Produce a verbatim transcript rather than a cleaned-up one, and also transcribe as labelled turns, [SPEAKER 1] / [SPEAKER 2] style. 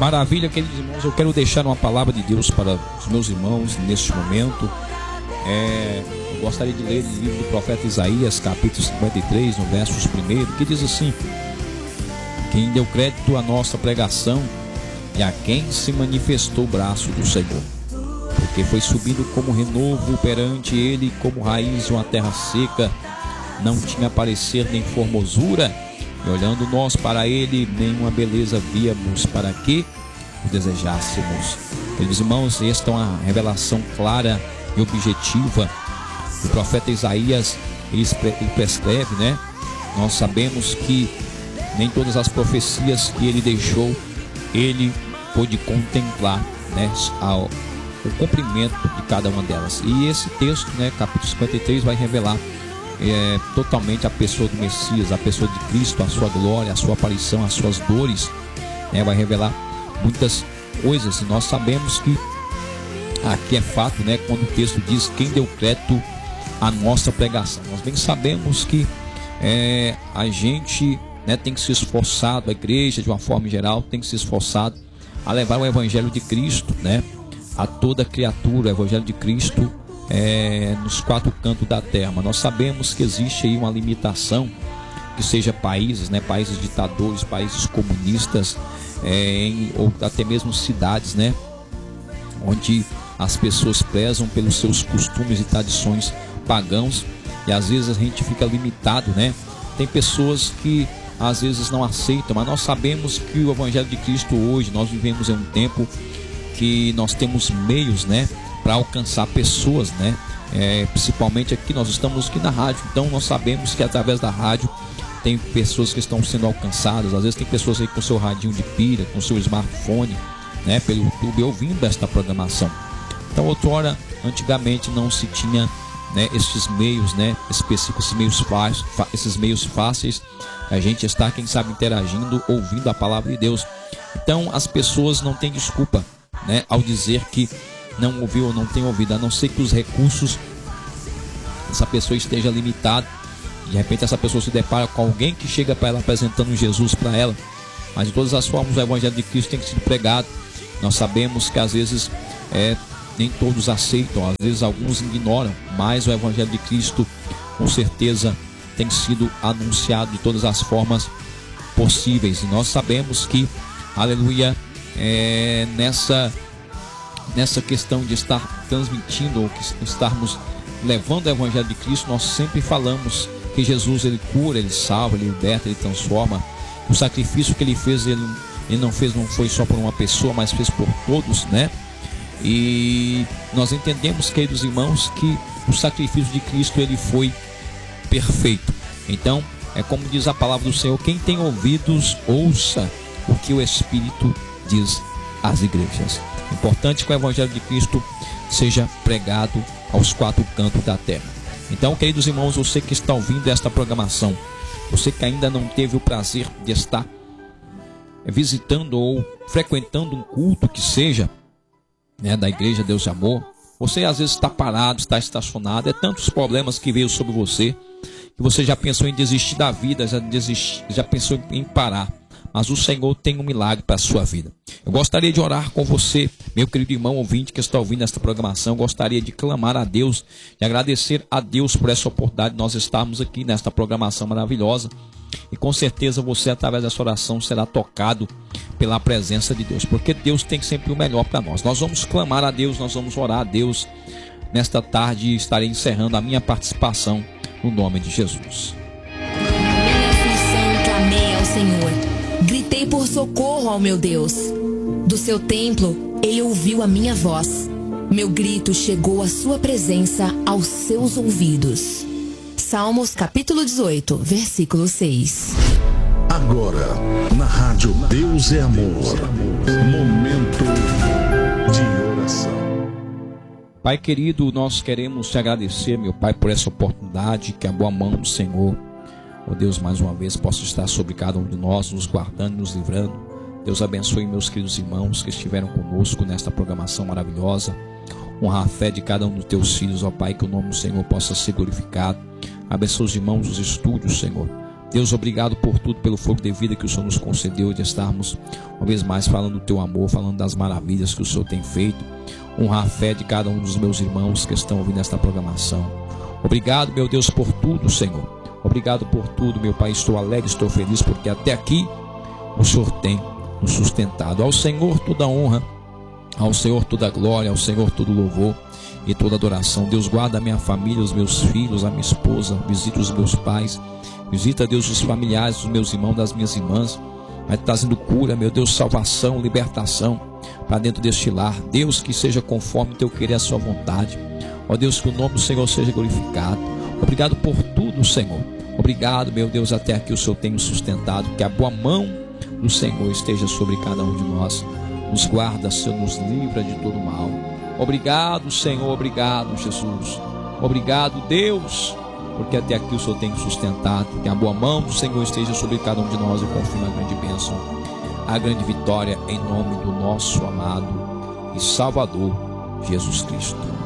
[SPEAKER 1] Maravilha, queridos irmãos, eu quero deixar uma palavra de Deus para os meus irmãos neste momento. É, eu gostaria de ler o livro do profeta Isaías, capítulo cinquenta e três, no versos primeiro, que diz assim: quem deu crédito à nossa pregação e a quem se manifestou o braço do Senhor, porque foi subido como renovo perante ele, como raiz de uma terra seca, não tinha parecer nem formosura, e olhando nós para ele, nenhuma beleza víamos para que o desejássemos. Queridos irmãos, esta é uma revelação clara e objetiva. O profeta Isaías, ele prescreve, né? Nós sabemos que nem todas as profecias que ele deixou, ele pôde contemplar, né, ao, o cumprimento de cada uma delas. E esse texto, né, capítulo cinquenta e três, vai revelar é, totalmente a pessoa do Messias, a pessoa de Cristo, a sua glória, a sua aparição, as suas dores, né, vai revelar muitas coisas. E nós sabemos que aqui é fato, né, quando o texto diz quem deu crédito à nossa pregação. Nós bem sabemos que é, a gente, né, tem que se esforçado, a igreja de uma forma geral tem que se esforçado a levar o evangelho de Cristo, né, a toda criatura, o evangelho de Cristo é, nos quatro cantos da terra. Mas nós sabemos que existe aí uma limitação, que seja países, né, países ditadores, países comunistas, é, em, ou até mesmo cidades, né, onde as pessoas prezam pelos seus costumes e tradições pagãos, e às vezes a gente fica limitado, né? Tem pessoas que às vezes não aceitam, mas nós sabemos que o evangelho de Cristo hoje, nós vivemos em um tempo que nós temos meios, né, para alcançar pessoas, né, é, principalmente aqui, nós estamos aqui na rádio, então nós sabemos que através da rádio tem pessoas que estão sendo alcançadas. Às vezes tem pessoas aí com seu radinho de pilha, com seu smartphone, né, pelo YouTube, ouvindo esta programação. Então, outrora, antigamente não se tinha, né, esses meios, né, específicos, esses meios, fáceis, esses meios fáceis, a gente está, quem sabe, interagindo, ouvindo a palavra de Deus. Então, as pessoas não têm desculpa, né, ao dizer que não ouviu ou não tem ouvido, a não ser que os recursos, essa pessoa esteja limitada. De repente, essa pessoa se depara com alguém que chega para ela apresentando Jesus para ela. Mas de todas as formas, o evangelho de Cristo tem que ser pregado. Nós sabemos que às vezes é, nem todos aceitam, às vezes alguns ignoram, mas o evangelho de Cristo com certeza tem sido anunciado de todas as formas possíveis. E nós sabemos que, aleluia, é, nessa, nessa questão de estar transmitindo, ou que estarmos levando o evangelho de Cristo, nós sempre falamos que Jesus, ele cura, ele salva, ele liberta, ele transforma. O sacrifício que ele fez, ele, ele não fez, não foi só por uma pessoa, mas fez por todos, né? E nós entendemos, queridos irmãos, que o sacrifício de Cristo, ele foi perfeito. Então, é como diz a palavra do Senhor: quem tem ouvidos, ouça o que o Espírito diz às igrejas. É importante que o evangelho de Cristo seja pregado aos quatro cantos da terra. Então, queridos irmãos, você que está ouvindo esta programação, você que ainda não teve o prazer de estar visitando ou frequentando um culto que seja, né, da Igreja Deus de Amor, você às vezes está parado, está estacionado, é tantos problemas que veio sobre você, que você já pensou em desistir da vida, já, desistir, já pensou em parar. Mas o Senhor tem um milagre para a sua vida. Eu gostaria de orar com você, meu querido irmão ouvinte que está ouvindo esta programação. Eu gostaria de clamar a Deus, de agradecer a Deus por essa oportunidade de nós estarmos aqui nesta programação maravilhosa. E com certeza você, através dessa oração, será tocado pela presença de Deus, porque Deus tem sempre o melhor para nós. Nós vamos clamar a Deus, nós vamos orar a Deus. Nesta tarde estarei encerrando a minha participação no nome de Jesus.
[SPEAKER 2] Minha aflição clamei ao Senhor. Gritei por socorro ao meu Deus. Do seu templo, ele ouviu a minha voz. Meu grito chegou à sua presença, aos seus ouvidos. Salmos capítulo dezoito, versículo seis.
[SPEAKER 3] Agora, na rádio Deus é Amor, momento de oração.
[SPEAKER 1] Pai querido, nós queremos te agradecer, meu Pai, por essa oportunidade, que a boa mão do Senhor, ó Deus, mais uma vez possa estar sobre cada um de nós, nos guardando e nos livrando. Deus abençoe meus queridos irmãos que estiveram conosco nesta programação maravilhosa. Honra a fé de cada um dos teus filhos, ó Pai, que o nome do Senhor possa ser glorificado. Abençoe os irmãos dos estúdios, Senhor. Deus, obrigado por tudo, pelo fogo de vida que o Senhor nos concedeu de estarmos, uma vez mais falando do teu amor, falando das maravilhas que o Senhor tem feito. Honrar a fé de cada um dos meus irmãos que estão ouvindo esta programação. Obrigado, meu Deus, por tudo, Senhor. Obrigado por tudo, meu Pai. Estou alegre, estou feliz, porque até aqui o Senhor tem nos sustentado. Ao Senhor toda honra, ao Senhor toda glória, ao Senhor todo louvor e toda adoração. Deus, guarda a minha família, os meus filhos, a minha esposa. Visita os meus pais. Visita, Deus, os familiares dos meus irmãos, das minhas irmãs. Vai trazendo cura, meu Deus, salvação, libertação para dentro deste lar. Deus, que seja conforme teu querer, a sua vontade. Ó Deus, que o nome do Senhor seja glorificado. Obrigado por tudo, Senhor. Obrigado, meu Deus, até aqui o Senhor tem nos sustentado. Que a boa mão do Senhor esteja sobre cada um de nós. Nos guarda, Senhor, nos livra de todo mal. Obrigado, Senhor, obrigado, Jesus. Obrigado, Deus, porque até aqui o Senhor tem nos sustentado. Que a boa mão do Senhor esteja sobre cada um de nós e confirme a grande bênção, a grande vitória, em nome do nosso amado e Salvador Jesus Cristo.